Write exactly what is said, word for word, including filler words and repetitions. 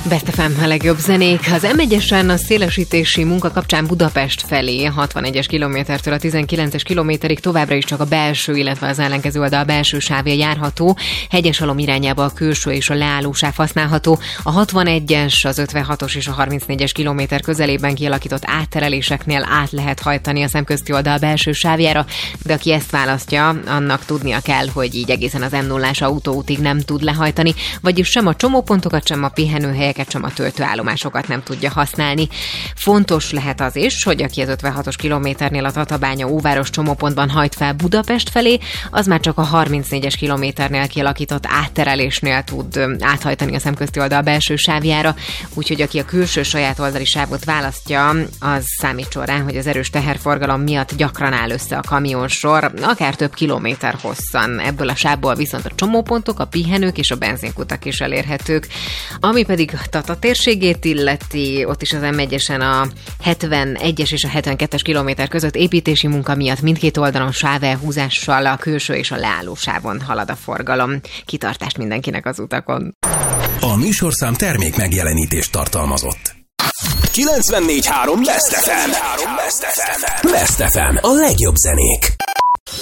Best ef em a legjobb zenék. Az em egyesen a szélesítési munka kapcsán Budapest felé hatvanegyes kilométertől a tizenkilences kilométerig továbbra is csak a belső, illetve az ellenkező oldal belső sávja járható. Hegyesalom irányába a külső és a leálló sáv használható. A hatvanegyes, az ötvenhatos és a harmincnégyes kilométer közelében kialakított áttereléseknél át lehet hajtani a szemközti oldal belső sávjára, de aki ezt választja, annak tudnia kell, hogy így egészen az em nullás autóútig nem tud lehajtani, vagyis sem a csomópontokat, sem a pihenőhelyeket, sem a töltőállomásokat nem tudja használni. Fontos lehet az is, hogy aki az ötvenhatos kilométernél a Tatabánya Óváros csomópontban hajt fel Budapest felé, az már csak a harmincnégyes kilométernél kialakított átterelésnél tud áthajtani a szemközti oldal belső sávjára, úgyhogy aki a külső saját oldali sávot választja, az számítson rá, hogy az erős teherforgalom miatt gyakran áll össze a kamionsor, akár több kilométer hosszan. Ebből a sávból viszont a csomópontok, a pihenők és a benzinkutak is elérhetők. Ami pedig Tata térségét illeti, ott is az em egyesen a hetvenegyes és a hetvenkettes kilométer között építési munka miatt mindkét oldalon sávelhúzással a külső és a leálló sávon halad a forgalom. Kitartást mindenkinek az utakon. A műsorszám termék megjelenítést tartalmazott. kilencvennégy három Best ef em. Best ef em. A legjobb zenék.